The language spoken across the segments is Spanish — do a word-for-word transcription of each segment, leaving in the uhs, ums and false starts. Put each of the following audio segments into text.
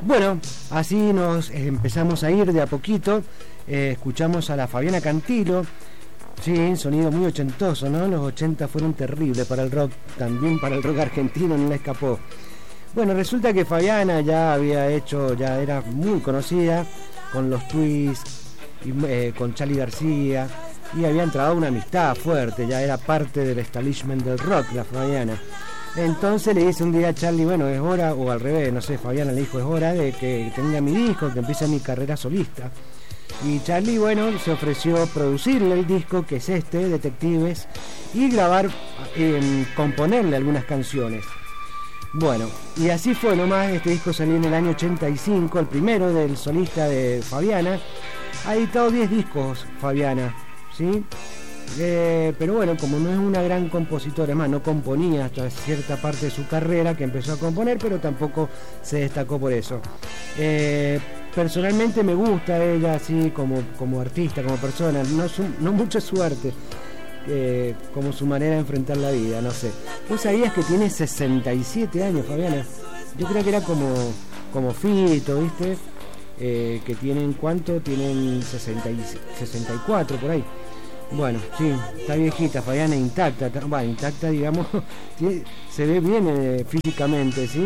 Bueno, así nos empezamos a ir de a poquito. Eh, escuchamos a la Fabiana Cantilo. Sí, sonido muy ochentoso, ¿no? Los ochenta fueron terribles para el rock, también para el rock argentino no le escapó. Bueno, resulta que Fabiana ya había hecho, ya era muy conocida con los Twists, y, eh, con Charly García, y había entrado una amistad fuerte, ya era parte del establishment del rock, la Fabiana. Entonces le dice un día a Charly, bueno, es hora, o al revés, no sé, Fabiana le dijo, es hora de que tenga mi disco, que empiece mi carrera solista. Y Charly, bueno, se ofreció producirle el disco, que es este, Detectives, y grabar, eh, componerle algunas canciones. Bueno, y así fue nomás. Este disco salió en el año ochenta y cinco, el primero del solista de Fabiana. Ha editado diez discos Fabiana, ¿sí? Eh, pero bueno, como no es una gran compositora, más no componía hasta cierta parte de su carrera, que empezó a componer, pero tampoco se destacó por eso. Eh, personalmente me gusta ella así como, como artista, como persona, no, su, no mucho su arte, eh, como su manera de enfrentar la vida, no sé. ¿Vos sabías que tiene sesenta y siete años, Fabiana? Yo creo que era como, como Fito, ¿viste? Eh, que tienen, ¿cuánto? Tienen sesenta y cuatro por ahí. Bueno, sí, está viejita, Fabiana, intacta, bueno, intacta, digamos, se ve bien eh, físicamente, ¿sí?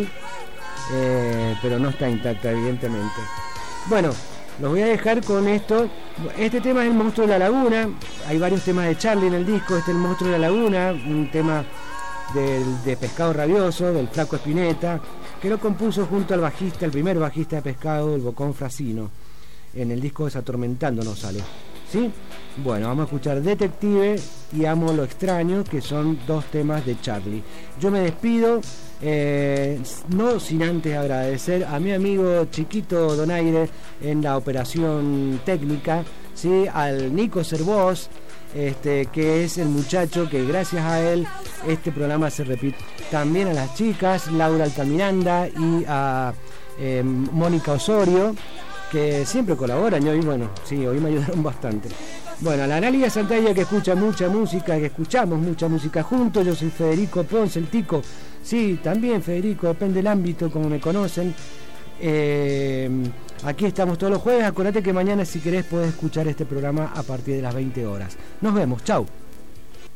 Eh, pero no está intacta, evidentemente. Bueno, los voy a dejar con esto. Este tema es El Monstruo de la Laguna. Hay varios temas de Charly en el disco. Este es El Monstruo de la Laguna, un tema del, de Pescado Rabioso, del Flaco Spinetta, que lo compuso junto al bajista, el primer bajista de Pescado, el Bocón Frasino. En el disco Desatormentándonos sale, ¿sí? Bueno, vamos a escuchar Detective y Amo lo Extraño, que son dos temas de Charly. Yo me despido, eh, no sin antes agradecer a mi amigo Chiquito Donaire en la operación técnica, ¿sí? Al Nico Cervós, este, que es el muchacho que gracias a él este programa se repite. También a las chicas, Laura Altamiranda y a eh, Mónica Osorio, que siempre colaboran, y hoy, bueno, sí, hoy me ayudaron bastante. Bueno, la Analia Santalla, que escucha mucha música, que escuchamos mucha música juntos. Yo soy Federico Ponce, el Tico. Sí, también Federico, depende del ámbito, como me conocen. Eh, aquí estamos todos los jueves. Acuérdate que mañana, si querés, podés escuchar este programa a partir de las veinte horas. Nos vemos, chau.